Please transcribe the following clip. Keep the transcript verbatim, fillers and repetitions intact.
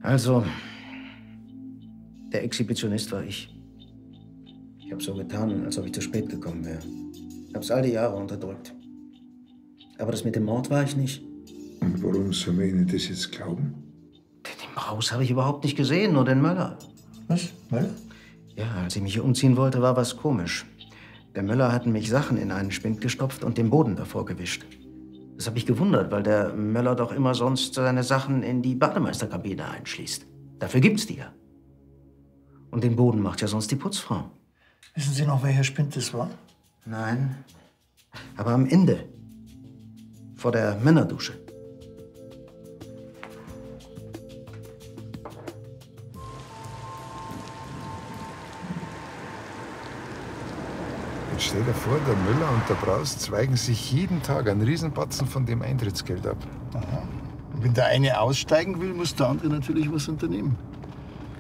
Also, der Exhibitionist war ich. Ich habe so getan, als ob ich zu spät gekommen wäre. Ich habe es all die Jahre unterdrückt. Aber das mit dem Mord war ich nicht. Und warum soll man Ihnen das jetzt glauben? Den Braus habe ich überhaupt nicht gesehen, nur den Möller. Was? Möller? Ja, als ich mich hier umziehen wollte, war was komisch. Der Möller hat mich Sachen in einen Spind gestopft und den Boden davor gewischt. Das habe ich gewundert, weil der Möller doch immer sonst seine Sachen in die Bademeisterkabine einschließt. Dafür gibt's die ja. Und den Boden macht ja sonst die Putzfrau. Wissen Sie noch, welcher Spind das war? Nein. Aber am Ende. Vor der Männerdusche. Jetzt stell dir vor, der Müller und der Braus zweigen sich jeden Tag einen Riesenbatzen von dem Eintrittsgeld ab. Aha. Und wenn der eine aussteigen will, muss der andere natürlich was unternehmen.